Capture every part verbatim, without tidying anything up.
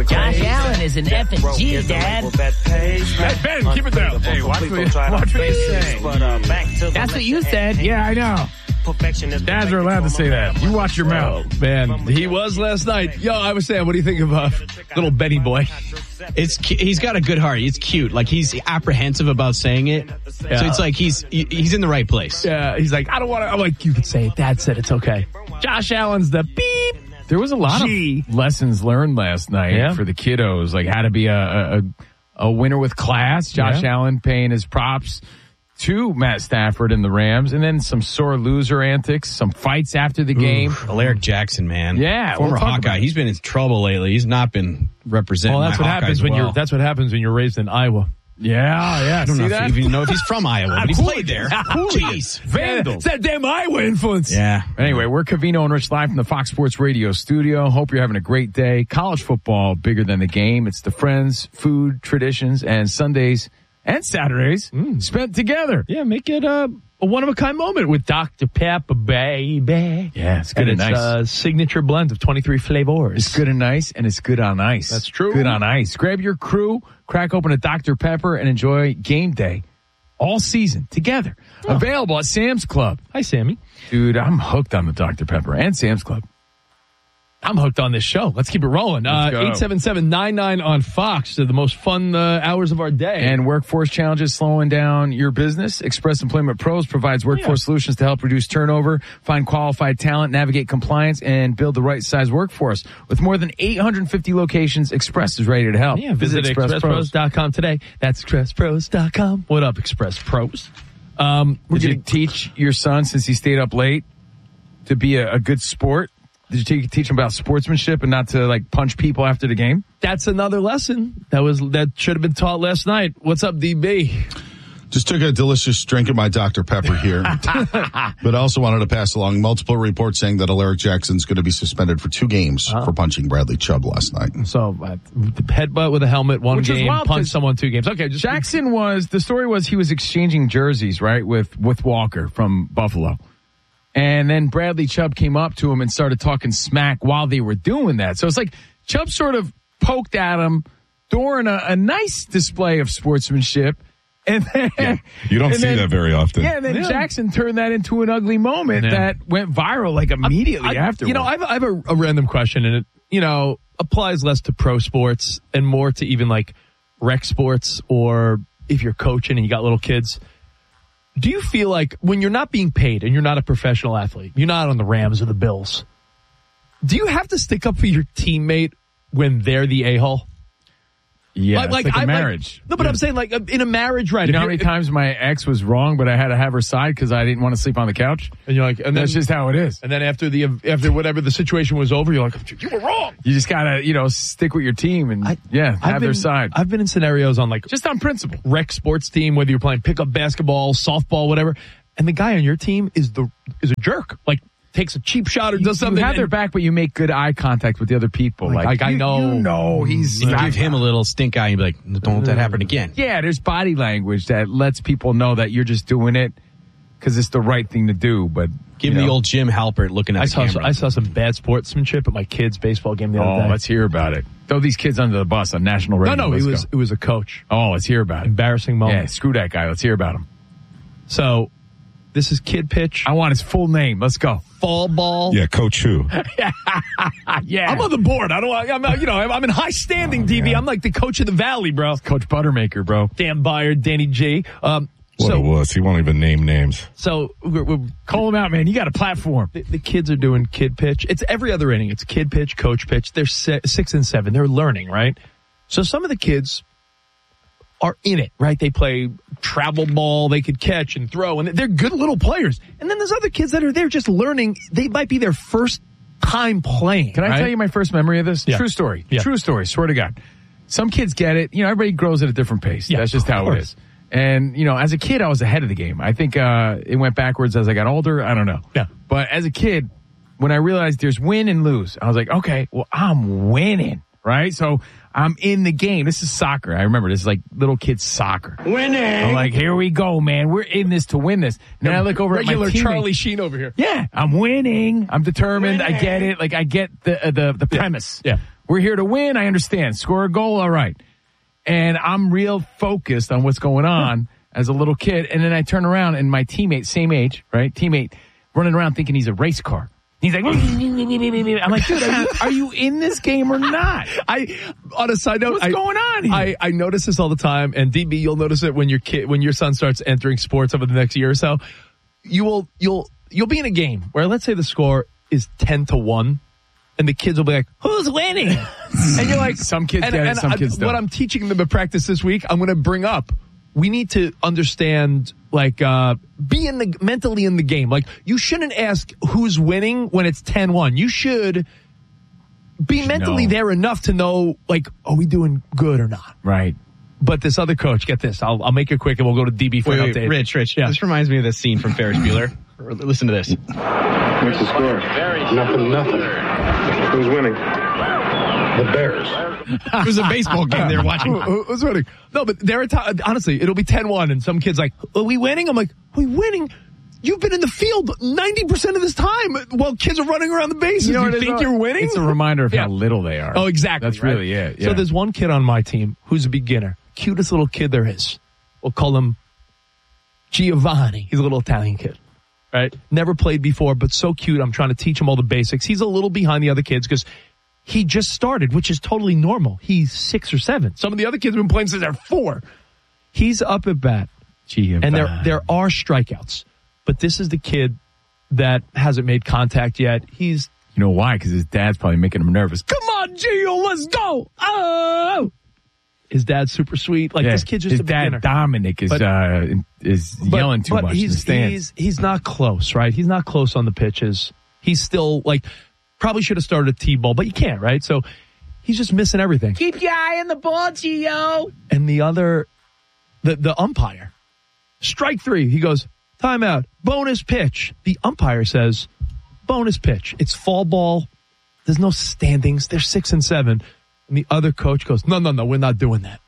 Josh Allen is an F and G, Dad. Hey, Ben, keep it down. Hey, watch what, watch what you say. That's what you said. Yeah, I know. Dads are allowed to say that. You watch your mouth. Oh, man, he was last night. Yo, I was saying, what do you think of uh, little Benny boy? It's he's got a good heart. It's cute. Like he's apprehensive about saying it, yeah. So it's like he's he's in the right place. Yeah, he's like, I don't want to. I'm like, you could say it. Dad said it's okay. Josh Allen's the beep. There was a lot Gee. of lessons learned last night yeah. for the kiddos, like how to be a a, a winner with class. Josh yeah. Allen paying his props to Matt Stafford and the Rams, and then some sore loser antics, some fights after the game. Oof, Alaric Jackson, man. Yeah. Former we'll Hawkeye. He's been in trouble lately. He's not been representing Well, that's what Hawkeyes happens when well. you're that's what happens when you're raised in Iowa. Yeah, yeah. I don't See know that? if you even know if he's from Iowa, but he's played there. Jeez. Vandal. It's that damn Iowa influence. Yeah. Anyway, we're Covino and Rich live from the Fox Sports Radio studio. Hope you're having a great day. College football, bigger than the game. It's the friends, food, traditions, and Sundays and Saturdays mm. spent together. Yeah, make it uh, a one-of-a-kind moment with Doctor Pepper, baby. Yeah, it's good and, and nice. It's a signature blend of twenty-three flavors. It's good and nice, and it's good on ice. That's true. Good on ice. Grab your crew, crack open a Doctor Pepper, and enjoy game day all season together. Oh. Available at Sam's Club. Hi, Sammy. Dude, I'm hooked on the Doctor Pepper and Sam's Club. I'm hooked on this show. Let's keep it rolling. Uh, eight seven seven nine nine on Fox. They're the most fun uh, hours of our day. And workforce challenges slowing down your business. Express Employment Pros provides workforce yeah. solutions to help reduce turnover, find qualified talent, navigate compliance, and build the right size workforce. With more than eight hundred fifty locations, Express is ready to help. Yeah, visit, visit express pros dot com today. That's express pros dot com. What up, Express Pros? Um, Did you teach your son, since he stayed up late, to be a, a good sport? Did you teach him about sportsmanship and not to like punch people after the game? That's another lesson that was that should have been taught last night. What's up, D B? Just took a delicious drink of my Doctor Pepper here, but I also wanted to pass along multiple reports saying that Alaric Jackson's going to be suspended for two games oh. for punching Bradley Chubb last night. So uh, headbutt with a helmet, one Which game, punch someone two games. Okay, just Jackson was the story was he was exchanging jerseys right with with Walker from Buffalo. And then Bradley Chubb came up to him and started talking smack while they were doing that. So it's like Chubb sort of poked at him during a, a nice display of sportsmanship. And then, yeah, you don't see then, that very often. Yeah, and then yeah. Jackson turned that into an ugly moment yeah. that went viral like immediately I, I, after. You know, I have, I have a, a random question, and it, you know, applies less to pro sports and more to even like rec sports, or if you're coaching and you got little kids. Do you feel like when you're not being paid and you're not a professional athlete, you're not on the Rams or the Bills, do you have to stick up for your teammate when they're the a-hole? Yeah, like, like, it's like a I, marriage. Like, no, but yeah. I'm saying like in a marriage, right? You know how if many times my ex was wrong, but I had to have her side because I didn't want to sleep on the couch? And you're like, and that's then, just how it is. And then after the after whatever the situation was over, you're like, you were wrong. You just gotta, you know, stick with your team and I, yeah, have been, their side. I've been in scenarios on like just on principle, rec sports team, whether you're playing pickup basketball, softball, whatever, and the guy on your team is the is a jerk. Like, takes a cheap shot or does something. You have their back, but you make good eye contact with the other people. Like, like, like you, I know. You know he's... You give him a little stink eye and be like, don't let that happen again. Yeah, there's body language that lets people know that you're just doing it because it's the right thing to do, but... Give him know. the old Jim Halpert looking at I the saw, camera. I saw some bad sportsmanship at my kid's baseball game the other oh, day. Oh, let's hear about it. Throw these kids under the bus on national radio. No, no, let's it was, go. it was a coach. Oh, let's hear about it. Embarrassing moment. Yeah, screw that guy. Let's hear about him. So... This is kid pitch. I want his full name. Let's go. Fall ball. Yeah, Coach who? yeah. I'm on the board. I don't want, I'm, you know, I'm in high standing, oh, D B. Yeah. I'm like the coach of the valley, bro. It's Coach Buttermaker, bro. Dan Byard, Danny G. Um, what so, a wuss. He won't even name names. So, we're, we're, call him out, man. You got a platform. The, the kids are doing kid pitch. It's every other inning. It's kid pitch, coach pitch. They're se- six and seven. They're learning, right? So some of the kids are in it, right? They play travel ball, they could catch and throw, and they're good little players. And then there's other kids that are there just learning. They might be their first time playing. Can I right? tell you my first memory of this? Yeah. True story. Yeah. True story. Swear to God. Some kids get it. You know, everybody grows at a different pace. Yeah, That's just how it is. And, you know, as a kid, I was ahead of the game. I think uh, it went backwards as I got older. I don't know. Yeah. But as a kid, when I realized there's win and lose, I was like, okay, well, I'm winning, right? So I'm in the game. This is soccer. I remember this is like little kids soccer. Winning. I'm like, here we go, man. We're in this to win this. And then I look over Regular at my teammate. Charlie Sheen over here. Yeah, I'm winning. I'm determined. Winning. I get it. Like I get the uh, the the premise. Yeah. We're here to win. I understand. Score a goal. All right. And I'm real focused on what's going on as a little kid. And then I turn around and my teammate, same age, right? Teammate running around thinking he's a race car. He's like, I'm like, dude, are you, are you in this game or not? I, on a side note, what's I, going on here? I, I notice this all the time, and D B, you'll notice it when your kid, when your son starts entering sports over the next year or so. You will, you'll, you'll be in a game where, let's say the score is ten to one, and the kids will be like, "Who's winning?" And you're like, some kids and, get it, and some I, kids don't. What I'm teaching them at practice this week, I'm going to bring up. We need to understand, like, uh, be in the, mentally in the game. Like, you shouldn't ask who's winning when it's ten one. You should be mentally know. there enough to know, like, are we doing good or not? Right. But this other coach, get this. I'll, I'll make it quick and we'll go to D B for wait, an wait, update. Rich, Rich, Yeah. this reminds me of the scene from Ferris Bueller. Listen to this. What's the score? Nothing, nothing. Who's winning? The Bears. It was a baseball game they were watching. Who- Who's winning? No, but there are t- honestly, it'll be ten one, and some kid's like, "Are we winning?" I'm like, "Are we winning? You've been in the field ninety percent of this time while kids are running around the bases. You, what it think is? you're winning?" It's a reminder of Yeah. how little they are. Oh, exactly. That's right? really it. Yeah. So there's one kid on my team who's a beginner, cutest little kid there is. We'll call him Giovanni. He's a little Italian kid, right? Never played before, but so cute. I'm trying to teach him all the basics. He's a little behind the other kids because he just started, which is totally normal. He's six or seven. Some of the other kids have been playing since they're four. He's up at bat, Giovanni. and there there are strikeouts, but this is the kid that hasn't made contact yet. He's You know why? Because his dad's probably making him nervous. Come on, Gio, let's go. Oh. his dad's super sweet. Like Yeah, this kid's just his a dad beginner. Dominic is But- uh, is But- yelling too but much in the He's, stands. he's he's not close, right? He's not close on the pitches. He's still like probably should have started a T-ball, but you can't, right? So he's just missing everything. Keep your eye on the ball, Gio. And the other, the the umpire, strike three. He goes timeout, bonus pitch. The umpire says bonus pitch. It's fall ball. There's no standings. They're six and seven. And the other coach goes, no, no, no, we're not doing that.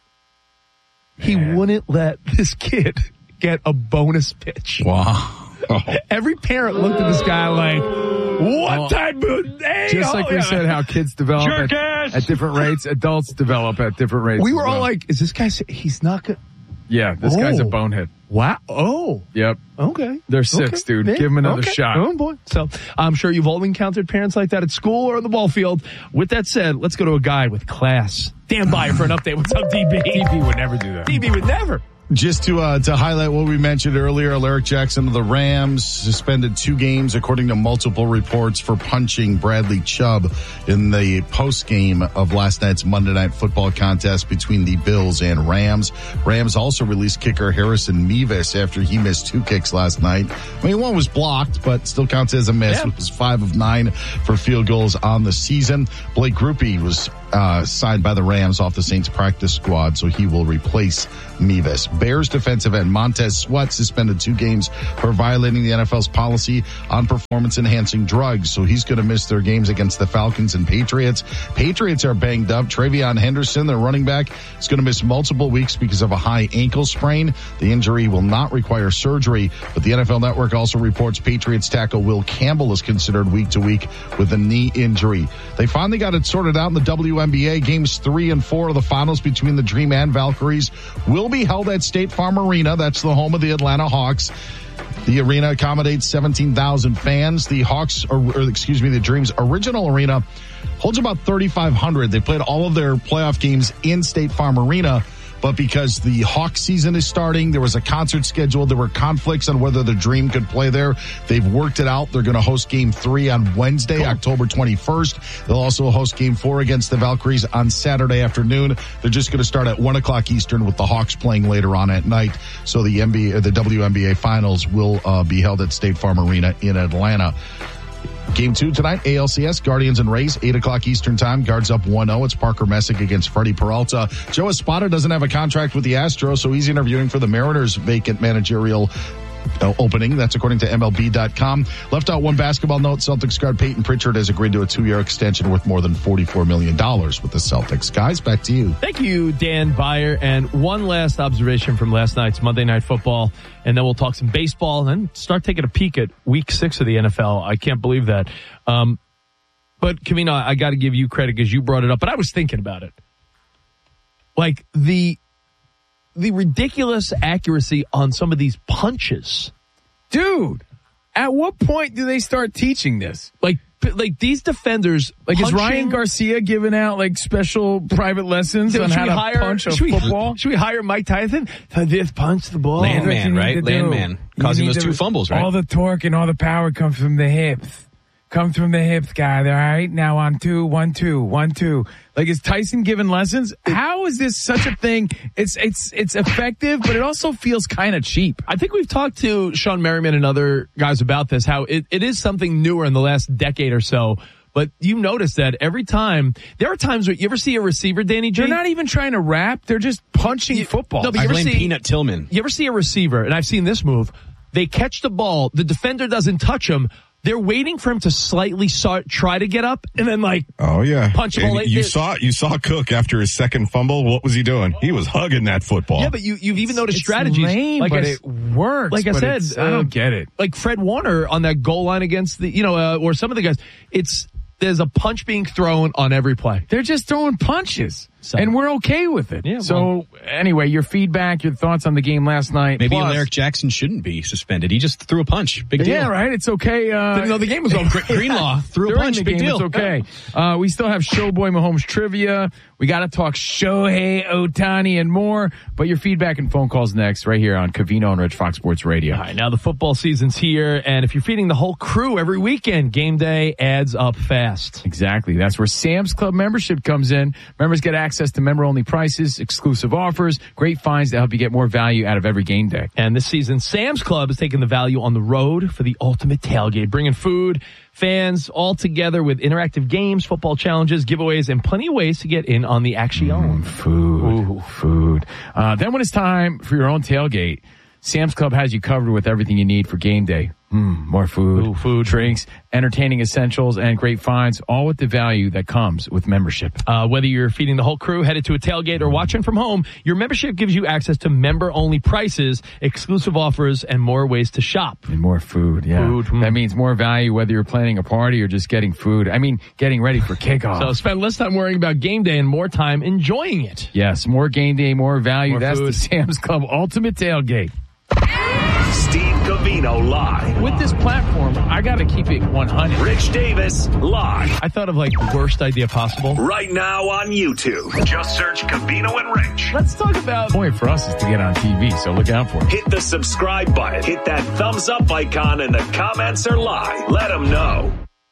He Man. wouldn't let this kid get a bonus pitch. Wow. Every parent looked at this guy like, what Well, type of day? Just like we said, how kids develop at, Jerk-ass. at different rates, adults develop at different rates. we as were all well. like, is this guy, sa- he's not good. yeah, this guy's a Oh. bonehead. Wow. Oh, Yep. okay. They're six, Okay. dude. Yeah. Give him another Okay. shot. Oh, boy. So I'm sure you've all encountered parents like that at school or on the ball field. With that said, let's go to a guy with class. Dan Byer for an update. What's up, D B? D B would never do that. D B would never. Just to uh, to highlight what we mentioned earlier, Alaric Jackson of the Rams suspended two games, according to multiple reports, for punching Bradley Chubb in the post game of last night's Monday Night Football contest between the Bills and Rams. Rams also released kicker Harrison Mevis after he missed two kicks last night. I mean, one was blocked, but still counts as a miss. Yeah. It was five of nine for field goals on the season. Blake Grupe was uh, signed by the Rams off the Saints practice squad, so he will replace Mevis. Bears defensive end Montez Sweat suspended two games for violating the N F L's policy on performance-enhancing drugs, so he's going to miss their games against the Falcons and Patriots. Patriots are banged up. Travion Henderson, their running back, is going to miss multiple weeks because of a high ankle sprain. The injury will not require surgery, but the N F L Network also reports Patriots tackle Will Campbell is considered week to week with a knee injury. They finally got it sorted out in the W N B A. Games three and four of the finals between the Dream and Valkyries will be held at State Farm Arena. That's the home of the Atlanta Hawks. The arena accommodates seventeen thousand fans. The Hawks, or, or excuse me, the Dream's original arena holds about thirty-five hundred. They played all of their playoff games in State Farm Arena, but because the Hawks season is starting, there was a concert scheduled. There were conflicts on whether the Dream could play there. They've worked it out. They're going to host game three on Wednesday, cool. October twenty-first. They'll also host game four against the Valkyries on Saturday afternoon. They're just going to start at one o'clock Eastern with the Hawks playing later on at night. So the N B A, the W N B A finals will uh, be held at State Farm Arena in Atlanta. Game two tonight, A L C S, Guardians and Rays, eight o'clock Eastern time. Guards up one oh. It's Parker Messick against Freddie Peralta. Joe Espada doesn't have a contract with the Astros, so he's interviewing for the Mariners' vacant managerial uh, opening. That's according to M L B dot com. Left out one basketball note. Celtics guard Peyton Pritchard has agreed to a two-year extension worth more than forty-four million dollars with the Celtics. Guys, back to you. Thank you, Dan Byer. And one last observation from last night's Monday Night Football, and then we'll talk some baseball and then start taking a peek at week six of the N F L. I can't believe that. Um, but Covino, I got to give you credit because you brought it up, but I was thinking about it. Like the the ridiculous accuracy on some of these punches. Dude, at what point do they start teaching this? Like, like these defenders, like punching, is Ryan Garcia giving out like special private lessons Dude, on how to hire, punch a should football? We, should we hire Mike Tyson to just punch the ball? Landman, right? Landman, causing those two fumbles, right? All the torque and all the power comes from the hips. Comes from the hips, guy. All right, now on two, one, two, one, two. Like, is Tyson giving lessons? How is this such a thing? It's it's it's effective, but it also feels kind of cheap. I think we've talked to Sean Merriman and other guys about this, how it, it is something newer in the last decade or so. But you notice that every time, there are times where you ever see a receiver, Danny G? They're not even trying to rap. They're just punching you, football. No, but you I ever blame see, Peanut Tillman. You ever see a receiver, and I've seen this move, they catch the ball, the defender doesn't touch him, they're waiting for him to slightly start, try to get up, and then like, oh yeah, punch him. And you it, saw you saw Cook after his second fumble. What was he doing? He was hugging that football. Yeah, but you you've even noticed it's strategies. Lame, like but I, it works. Like I but said, I uh, don't get it. Like Fred Warner on that goal line against the, you know, uh, or some of the guys. It's there's a punch being thrown on every play. They're just throwing punches. So, and we're okay with it. Yeah, so well, anyway, your feedback, your thoughts on the game last night. Maybe Plus, Alaric Jackson shouldn't be suspended. He just threw a punch. Big deal. Yeah, right. It's okay. Uh, no, the game was over. Greenlaw threw a During punch. the Big game, deal. It's okay. Uh, we still have Showboy Mahomes trivia. We got to talk Shohei Ohtani and more. But your feedback and phone calls next, right here on Covino and Rich Fox Sports Radio. All right, now the football season's here, and if you're feeding the whole crew every weekend, game day adds up fast. Exactly. That's where Sam's Club membership comes in. Members get access to member-only prices, exclusive offers, great finds to help you get more value out of every game day. And this season, Sam's Club is taking the value on the road for the ultimate tailgate, bringing food, fans all together with interactive games, football challenges, giveaways, and plenty of ways to get in on the action. Mm, food, Ooh. food. Uh, then when it's time for your own tailgate, Sam's Club has you covered with everything you need for game day. Mm, more food, Ooh, food, drinks, entertaining essentials, and great finds, all with the value that comes with membership. Uh, whether you're feeding the whole crew, headed to a tailgate, or watching from home, your membership gives you access to member-only prices, exclusive offers, and more ways to shop. And more food, yeah. Food. Mm. That means more value whether you're planning a party or just getting food. I mean, getting ready for kickoff. So spend less time worrying about game day and more time enjoying it. Yes, more game day, more value. More That's food. the Sam's Club Ultimate Tailgate. Steve Covino live. With this platform, I got to keep it one hundred. Rich Davis live. I thought of like the worst idea possible. Right now on YouTube. Just search Covino and Rich. Let's talk about the point for us is to get on T V, so look out for it. Hit the subscribe button. Hit that thumbs up icon, and the comments are live. Let them know.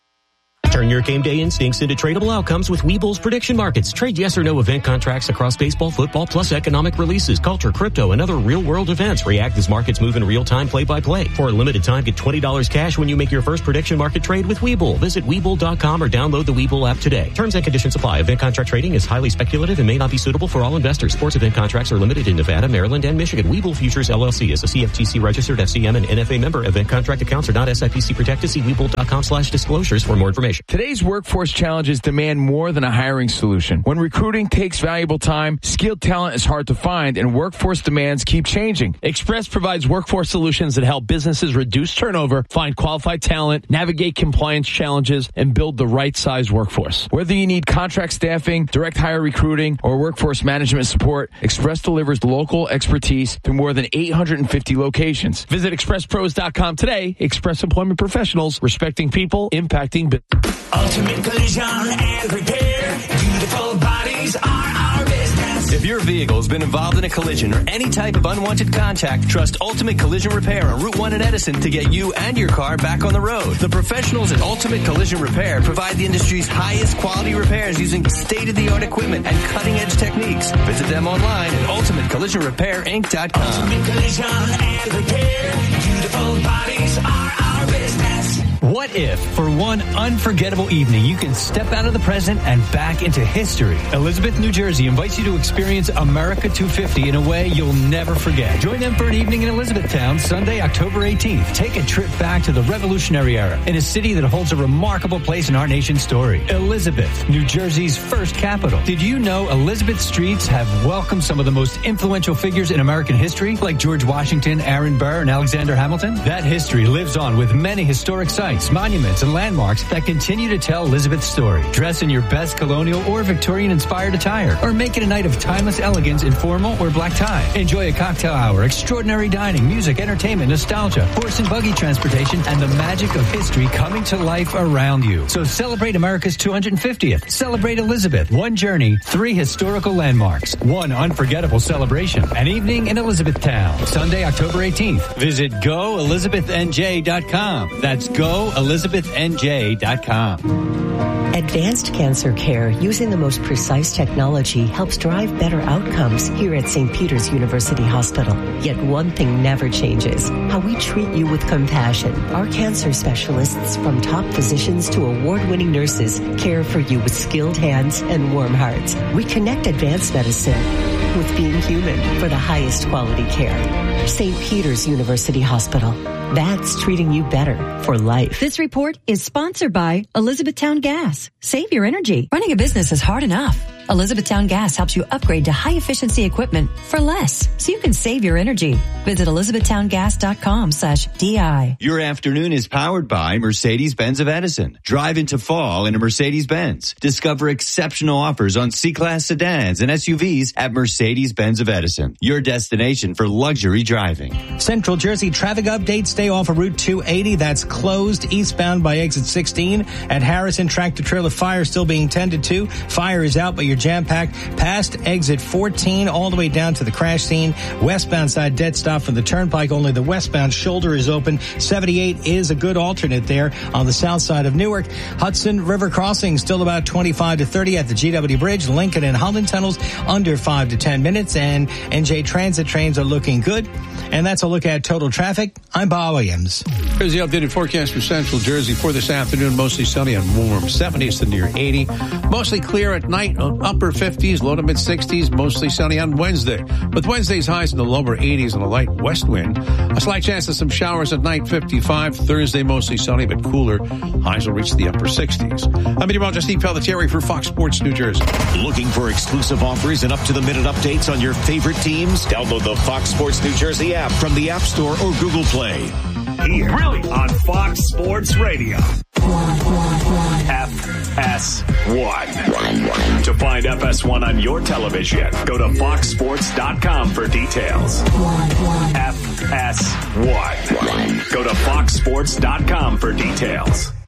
Turn your game day instincts into tradable outcomes with Webull's prediction markets. Trade yes or no event contracts across baseball, football, plus economic releases, culture, crypto, and other real-world events. React as markets move in real time, play-by-play. For a limited time, get twenty dollars cash when you make your first prediction market trade with Webull. Visit Webull dot com or download the Webull app today. Terms and conditions apply. Event contract trading is highly speculative and may not be suitable for all investors. Sports event contracts are limited in Nevada, Maryland, and Michigan. Webull Futures L L C is a C F T C registered F C M and N F A member. Event contract accounts are not S I P C protected. See Webull dot com slash disclosures for more information. Today's workforce challenges demand more than a hiring solution. When recruiting takes valuable time, skilled talent is hard to find, and workforce demands keep changing. Express provides workforce solutions that help businesses reduce turnover, find qualified talent, navigate compliance challenges, and build the right size workforce. Whether you need contract staffing, direct hire recruiting, or workforce management support, Express delivers local expertise to more than eight hundred fifty locations. Visit express pros dot com today. Express Employment Professionals, respecting people, impacting business. Ultimate Collision and Repair. Beautiful bodies are our business. If your vehicle has been involved in a collision or any type of unwanted contact, trust Ultimate Collision Repair on Route one in Edison to get you and your car back on the road. The professionals at Ultimate Collision Repair provide the industry's highest quality repairs using state-of-the-art equipment and cutting-edge techniques. Visit them online at ultimate collision repair inc dot com. Ultimate Collision and Repair. Beautiful bodies are our business. What if, for one unforgettable evening, you can step out of the present and back into history? Elizabeth, New Jersey invites you to experience America two fifty in a way you'll never forget. Join them for an evening in Elizabethtown, Sunday, October eighteenth. Take a trip back to the Revolutionary era in a city that holds a remarkable place in our nation's story. Elizabeth, New Jersey's first capital. Did you know Elizabeth streets have welcomed some of the most influential figures in American history, like George Washington, Aaron Burr, and Alexander Hamilton? That history lives on with many historic sites sites, monuments, and landmarks that continue to tell Elizabeth's story. Dress in your best colonial or Victorian-inspired attire, or make it a night of timeless elegance in formal or black tie. Enjoy a cocktail hour, extraordinary dining, music, entertainment, nostalgia, horse and buggy transportation, and the magic of history coming to life around you. So celebrate America's two hundred fiftieth. Celebrate Elizabeth. One journey, three historical landmarks, one unforgettable celebration. An evening in Elizabethtown. Sunday, October eighteenth. Visit go elizabeth n j dot com. That's go elizabeth n j dot com. Advanced cancer care using the most precise technology helps drive better outcomes here at Saint Peter's University Hospital. Yet one thing never changes: how we treat you with compassion. Our cancer specialists, from top physicians to award-winning nurses, care for you with skilled hands and warm hearts. We connect advanced medicine with being human for the highest quality care. Saint Peter's University Hospital. That's treating you better for life. This report is sponsored by Elizabethtown Gas. Save your energy. Running a business is hard enough. Elizabethtown Gas helps you upgrade to high-efficiency equipment for less, so you can save your energy. Visit elizabethtowngas.com slash DI. Your afternoon is powered by Mercedes-Benz of Edison. Drive into fall in a Mercedes-Benz. Discover exceptional offers on C-Class sedans and S U Vs at Mercedes-Benz of Edison. Your destination for luxury driving. Central Jersey traffic update. Stay off of Route two eighty. That's closed eastbound by exit sixteen. At Harrison, tractor-trailer fire still being tended to. Fire is out, but you're jam-packed past exit fourteen all the way down to the crash scene. Westbound side dead stop from the turnpike. Only the westbound shoulder is open. seventy-eight is a good alternate there on the south side of Newark. Hudson River Crossing still about twenty-five to thirty at the G W Bridge. Lincoln and Holland tunnels under five to ten minutes. And N J Transit trains are looking good. And that's a look at total traffic. I'm Bob Williams. Here's the updated forecast for Central Jersey for this afternoon. Mostly sunny and warm. seventies to near eighty. Mostly clear at night. Upper fifties, low to mid sixties. Mostly sunny on Wednesday. With Wednesday's highs in the lower eighties and a light west wind. A slight chance of some showers at night, fifty-five. Thursday, mostly sunny but cooler. Highs will reach the upper sixties. I'm meteorologist Steve Pelletieri for Fox Sports New Jersey. Looking for exclusive offers and up-to-the-minute updates on your favorite teams? Download the Fox Sports New Jersey app from the App Store or Google Play. Here on Fox Sports Radio. F S one. To find F S one on your television, go to fox sports dot com for details. F S one. Go to fox sports dot com for details.